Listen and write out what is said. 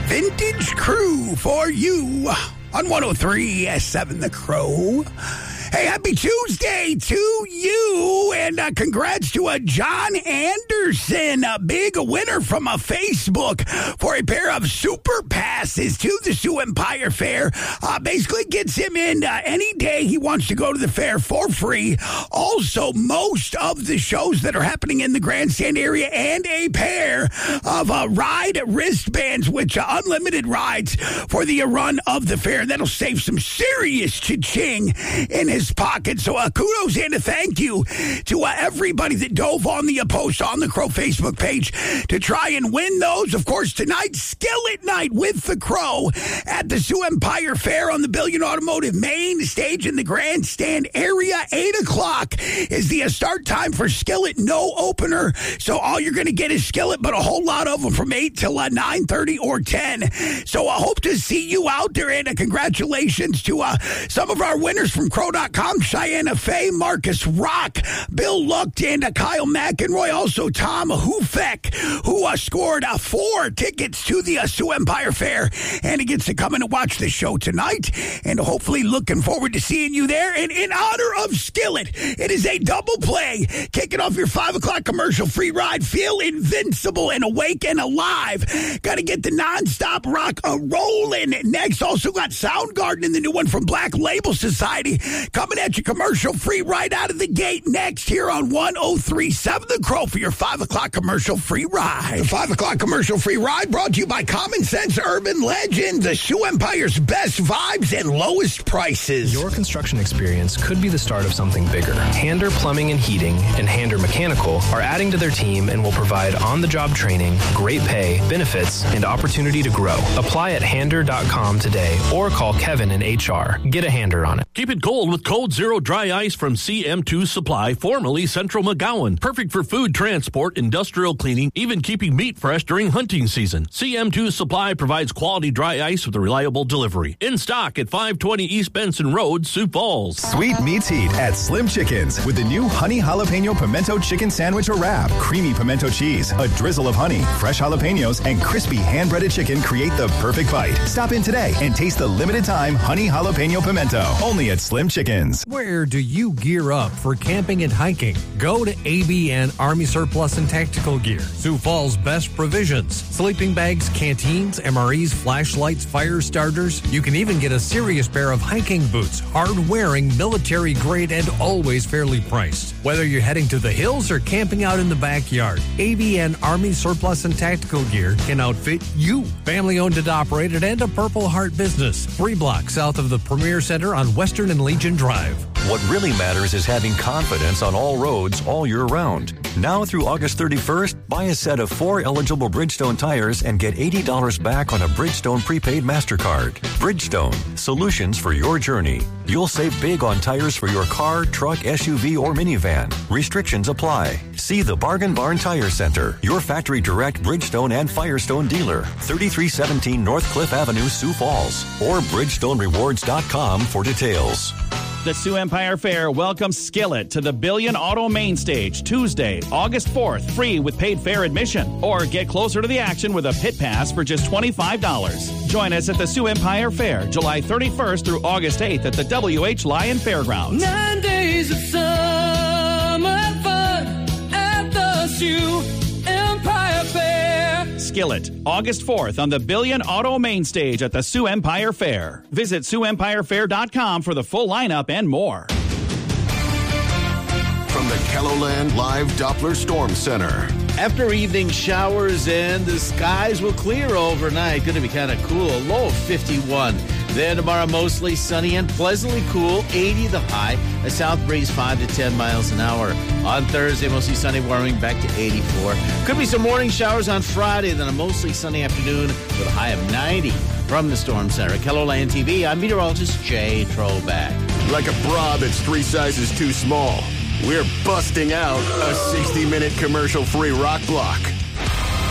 Vintage Crew for you on 103.7 The Crow. Hey, happy Tuesday to you, and congrats to John Anderson, a big winner from Facebook for a pair of super passes to the Sioux Empire Fair. Basically gets him in any day he wants to go to the fair for free. Also, most of the shows that are happening in the grandstand area, and a pair of ride wristbands, which unlimited rides for the run of the fair. That'll save some serious cha-ching in his pocket. So kudos and a thank you to everybody that dove on the post on the Crow Facebook page to try and win those. Of course, tonight, Skillet Night with the Crow at the Sioux Empire Fair on the Billion Automotive main stage in the grandstand area. 8 o'clock is the start time for Skillet, no opener. So all you're going to get is Skillet, but a whole lot of them from 8 till 9:30 or 10. So I hope to see you out there, and congratulations to some of our winners from Crow.com, Cheyenne Faye, Marcus Rock, Bill Lucht, and Kyle McEnroy. Also, Tom Hufek, who scored 4 tickets to the Sioux Empire Fair, and he gets to come in and watch the show tonight, and hopefully looking forward to seeing you there. And in honor of Skillet, it is a double play, kicking off your 5 o'clock commercial-free ride. Feel invincible and awake and alive. Got to get the nonstop rock rolling. Next, also got Soundgarden and the new one from Black Label Society coming at you commercial-free right out of the gate next here on 103.7 The Crow for your 5 o'clock commercial-free ride. The 5 o'clock commercial-free ride brought to you by Common Sense Urban Legends, the Sioux Empire's best vibes and lowest prices. Your construction experience could be the start of something bigger. Hander Plumbing and Heating and Hander Mechanical are adding to their team and will provide on-the-job training, great pay, benefits, and opportunity to grow. Apply at hander.com today or call Kevin in HR. Get a hander on it. Keep it cold with Cold Zero Dry Ice from CM2 Supply, formerly Central McGowan. Perfect for food transport, industrial cleaning, even keeping meat fresh during hunting season. CM2 Supply provides quality dry ice with a reliable delivery. In stock at 520 East Benson Road, Sioux Falls. Sweet meets heat at Slim Chickens with the new Honey Jalapeno Pimento Chicken Sandwich or Wrap. Creamy pimento cheese, a drizzle of honey, fresh jalapenos, and crispy hand-breaded chicken create the perfect bite. Stop in today and taste the limited time Honey Jalapeno Pimento. Only at Slim Chickens. Where do you gear up for camping and hiking? Go to ABN Army Surplus and Tactical Gear. Sioux Falls best provisions. Sleeping bags, canteens, MREs, flashlights, fire starters. You can even get a serious pair of hiking boots. Hard-wearing, military grade, and always fairly priced. Whether you're heading to the hills or camping out in the backyard, ABN Army Surplus and Tactical Gear can outfit you. Family-owned and operated and a Purple Heart business. 3 blocks south of the Premier Center on Western and Legion Drive. What really matters is having confidence on all roads all year round. Now through August 31st, buy a set of 4 eligible Bridgestone tires and get $80 back on a Bridgestone prepaid MasterCard. Bridgestone, solutions for your journey. You'll save big on tires for your car, truck, SUV, or minivan. Restrictions apply. See the Bargain Barn Tire Center, your factory direct Bridgestone and Firestone dealer, 3317 North Cliff Avenue, Sioux Falls, or BridgestoneRewards.com for details. The Sioux Empire Fair welcomes Skillet to the Billion Auto Main Stage Tuesday, August 4th, free with paid fair admission. Or get closer to the action with a pit pass for just $25. Join us at the Sioux Empire Fair, July 31st through August 8th at the W.H. Lyon Fairgrounds. 9 days of summer fun at the Sioux Empire Fair. Skillet, August 4th on the Billion Auto Main Stage at the Sioux Empire Fair. Visit SiouxEmpireFair.com for the full lineup and more. From the KELOLAND Live Doppler Storm Center. After evening showers and the skies will clear overnight. Going to be kind of cool. A low of 51. Then tomorrow, mostly sunny and pleasantly cool. 80 the high. A south breeze 5 to 10 miles an hour. On Thursday, mostly sunny, warming back to 84. Could be some morning showers on Friday. Then a mostly sunny afternoon with a high of 90. From the Storm Center, KELOLAND TV, I'm meteorologist Jay Trollback. Like a bra that's 3 sizes too small, we're busting out a 60-minute commercial-free rock block.